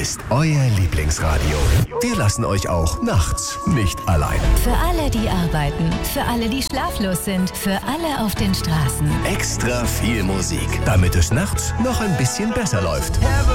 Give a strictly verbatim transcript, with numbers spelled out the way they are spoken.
ist euer Lieblingsradio. Wir lassen euch auch nachts nicht allein. Für alle, die arbeiten, für alle, die schlaflos sind, für alle auf den Straßen. Extra viel Musik, damit es nachts noch ein bisschen besser läuft.